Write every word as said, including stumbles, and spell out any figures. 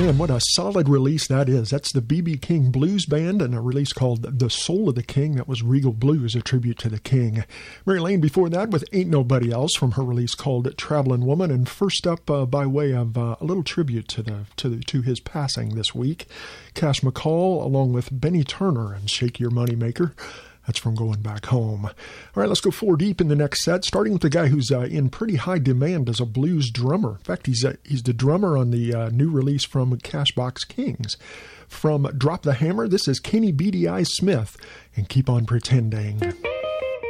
Man, what a solid release that is. That's the B B King Blues Band and a release called The Soul of the King. That was Regal Blues, a tribute to the King. Mary Lane before that with Ain't Nobody Else from her release called Travelin' Woman. And first up, uh, by way of uh, a little tribute to the to the, to his passing this week, Cash McCall along with Benny Turner and Shake Your Money Maker. That's from Going Back Home. All right, let's go four deep in the next set, starting with the guy who's uh, in pretty high demand as a blues drummer. In fact, he's uh, he's the drummer on the uh, new release from Cashbox Kings. From Drop the Hammer, this is Kenny Beady Eyes Smith and Keep on Pretending.